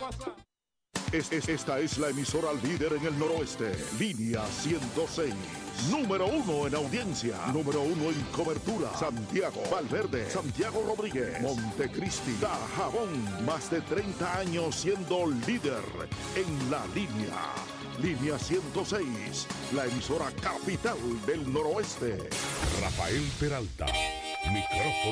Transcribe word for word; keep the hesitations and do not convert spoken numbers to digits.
Es, es- esta es la emisora líder en el noroeste. Línea ciento seis. Número uno en audiencia. Número uno en cobertura. Santiago, Valverde, Santiago Rodríguez, Montecristi, Dajabón. Más de treinta años siendo líder en la línea. Línea ciento seis. La emisora capital del noroeste. Rafael Peralta, micrófono.